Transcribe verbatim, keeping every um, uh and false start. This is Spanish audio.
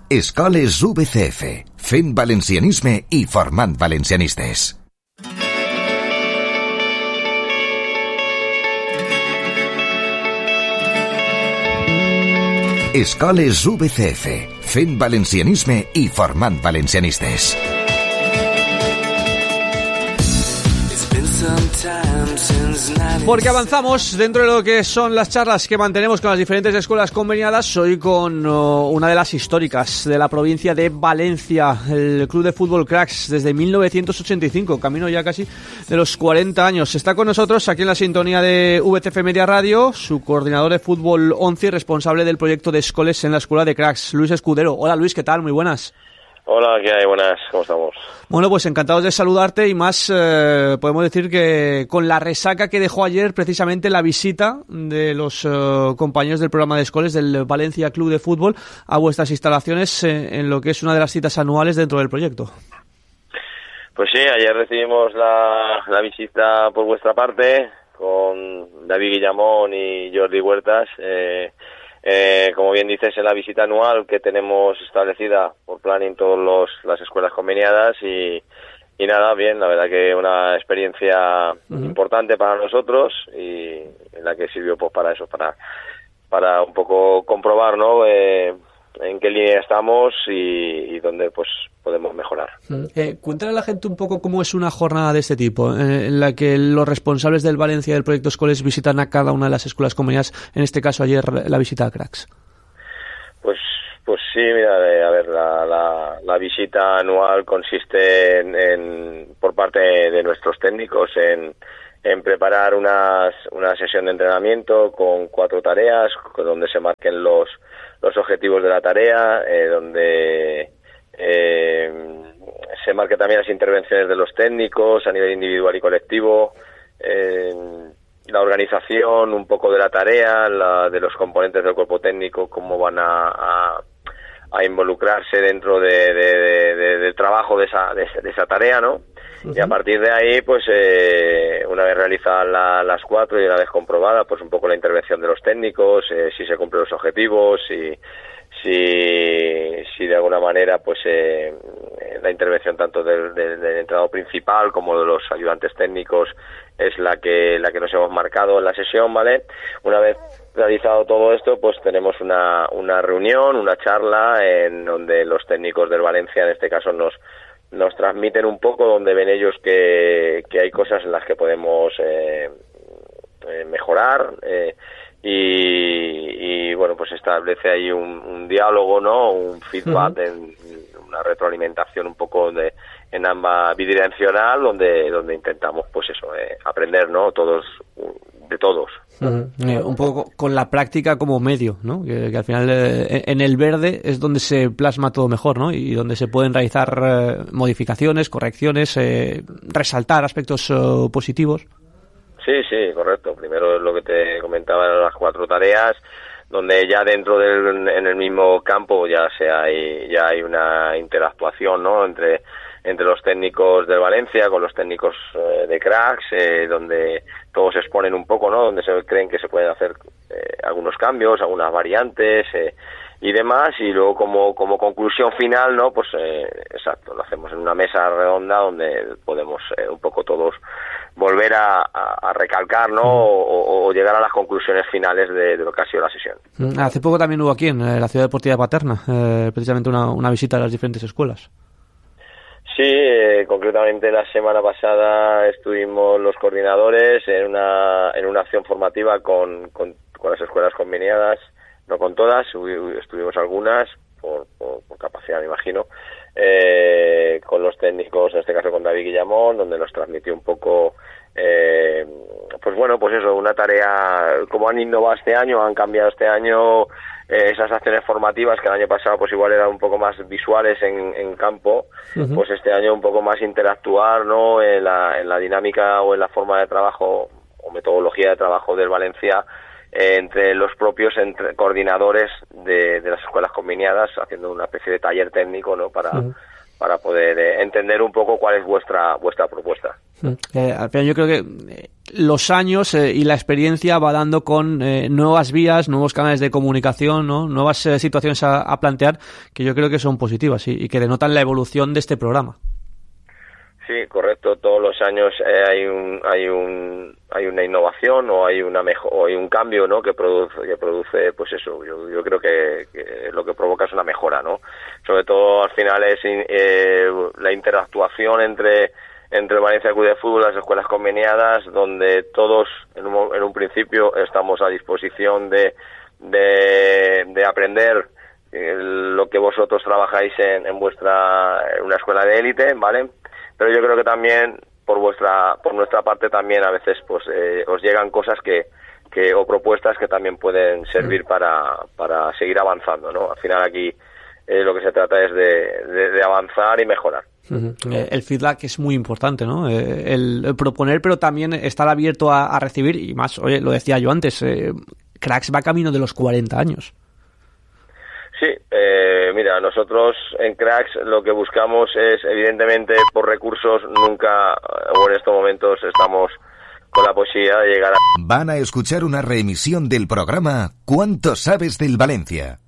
Escoles U B C F, fent valencianisme i formant valencianistes. Escoles U B C F, fent valencianisme i formant valencianistes. Porque avanzamos dentro de lo que son las charlas que mantenemos con las diferentes escuelas conveniadas. Hoy con uh, una de las históricas de la provincia de Valencia, el Club de Fútbol Cracks, desde mil novecientos ochenta y cinco, camino ya casi de los cuarenta años. Está con nosotros aquí en la sintonía de V C F Media Radio, su coordinador de fútbol once y responsable del proyecto de escoles en la escuela de Cracks, Luis Escudero. Hola Luis, ¿qué tal? Muy buenas. Hola, ¿qué hay? Buenas, ¿cómo estamos? Bueno, pues encantados de saludarte y más, eh, podemos decir que con la resaca que dejó ayer precisamente la visita de los eh, compañeros del programa de escoles del Valencia Club de Fútbol a vuestras instalaciones eh, en lo que es una de las citas anuales dentro del proyecto. Pues sí, ayer recibimos la, la visita por vuestra parte con David Guillamón y Jordi Huertas. Eh, Eh, como bien dices, en la visita anual que tenemos establecida por planning todas los, las escuelas conveniadas y, y nada, bien, la verdad que una experiencia uh-huh. importante para nosotros y en la que sirvió pues para eso, para para un poco comprobar, ¿no? Eh, en qué línea estamos y, y dónde pues podemos mejorar. Eh, cuéntale a la gente un poco cómo es una jornada de este tipo, eh, en la que los responsables del Valencia del proyecto Escoles visitan a cada una de las escuelas conveniadas, en este caso ayer la visita a Cracks. Pues pues sí, mira, eh, a ver, la, la, la visita anual consiste en, en por parte de nuestros técnicos en en preparar unas, una sesión de entrenamiento con cuatro tareas, donde se marquen los los objetivos de la tarea, eh, donde eh, se marquen también las intervenciones de los técnicos a nivel individual y colectivo, eh, la organización un poco de la tarea, la de los componentes del cuerpo técnico, cómo van a, a, a involucrarse dentro de, de, de, de, del trabajo de esa, de, de esa tarea, ¿no? Uh-huh. Y a partir de ahí, pues eh, una vez realizadas la, las cuatro y una vez comprobada, pues un poco la intervención de los técnicos, eh, si se cumplen los objetivos, si, si, si de alguna manera, pues eh, la intervención tanto del, del, del entrenador principal como de los ayudantes técnicos es la que la que nos hemos marcado en la sesión, ¿vale? Una vez realizado todo esto, pues tenemos una, una reunión, una charla en donde los técnicos del Valencia, en este caso, nos nos transmiten un poco donde ven ellos que, que hay cosas en las que podemos eh, eh, mejorar eh, y, y bueno, pues establece ahí un, un diálogo, ¿no? Un feedback, uh-huh. en, una retroalimentación un poco de en ambas bidireccional donde donde intentamos pues eso eh, aprender, ¿no? Todos de todos. Uh-huh. Eh, un poco con la práctica como medio, ¿no? Que, que al final eh, en el verde es donde se plasma todo mejor, ¿no? Y donde se pueden realizar eh, modificaciones, correcciones, eh, resaltar aspectos uh, positivos. Sí, sí, correcto. Primero es lo que te comentaba, las cuatro tareas, donde ya dentro del en el mismo campo ya se hay ya hay una interactuación, ¿no? Entre entre los técnicos de Valencia con los técnicos eh, de Cracks, eh, donde todos exponen un poco, ¿no? Donde se creen que se pueden hacer eh, algunos cambios, algunas variantes eh, y demás, y luego como como conclusión final, ¿no? Pues eh, exacto, lo hacemos en una mesa redonda donde podemos eh, un poco todos volver a, a, a recalcar, ¿no? O, o llegar a las conclusiones finales de, de lo que ha sido la sesión. Hace poco también hubo aquí en la Ciudad Deportiva de Paterna, eh, precisamente una, una visita a las diferentes escuelas. Sí, eh, concretamente la semana pasada estuvimos los coordinadores en una en una acción formativa con, con, con las escuelas conveniadas, no con todas, estuvimos algunas, por, por, por capacidad me imagino, eh, con los técnicos, en este caso con David Guillamón, donde nos transmitió un poco, eh, pues bueno, pues eso, una tarea, como han innovado este año, han cambiado este año eh, esas acciones formativas que el año pasado pues igual eran un poco más visuales en, en campo, uh-huh. Pues este año un poco más interactuar, ¿no? En la, en la dinámica o en la forma de trabajo o metodología de trabajo del Valencia eh, entre los propios entre coordinadores de, de las escuelas conveniadas, haciendo una especie de taller técnico, ¿no? Para uh-huh. para poder eh, entender un poco cuál es vuestra vuestra propuesta. Uh-huh. Eh, al final yo creo que los años eh, y la experiencia va dando con eh, nuevas vías, nuevos canales de comunicación, ¿no? Nuevas eh, situaciones a, a plantear que yo creo que son positivas y, y que denotan la evolución de este programa. Sí, correcto. Todos los años eh, hay un hay un hay una innovación o hay una mejor o hay un cambio, ¿no? Que produce que produce pues eso. Yo yo creo que, que lo que provoca es una mejora, ¿no? Sobre todo al final es eh, la interactuación entre entre el Valencia Club de Fútbol y las escuelas conveniadas, donde todos en un, en un principio estamos a disposición de de, de aprender eh, lo que vosotros trabajáis en, en vuestra en una escuela de élite, ¿vale? Pero yo creo que también por vuestra por nuestra parte también a veces pues eh, os llegan cosas que que o propuestas que también pueden servir para para seguir avanzando, ¿no? Al final aquí eh, lo que se trata es de, de, de avanzar y mejorar. Uh-huh. El feedback es muy importante, ¿no? Eh, el, el proponer, pero también estar abierto a, a recibir, y más, oye, lo decía yo antes, eh, Cracks va camino de los cuarenta años. Sí, eh, mira, nosotros en Cracks lo que buscamos es, evidentemente, por recursos, nunca, o en estos momentos, estamos con la posibilidad de llegar a... Van a escuchar una reemisión del programa ¿Cuánto sabes del Valencia?